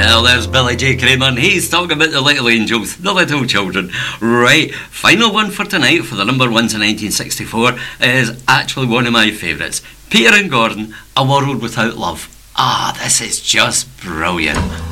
Well, there's Billy J. Kramer. He's talking about the little angels, the little children. Right, final one for tonight for the number ones in 1964 is actually one of my favourites. Peter and Gordon, A World Without Love. Ah, this is just brilliant.